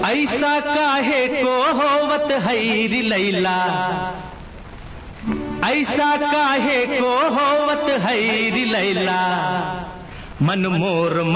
ऐसा काहे को होवत हैरी लैला, ऐसा काहे को होवत हैरी लैला, मन मोर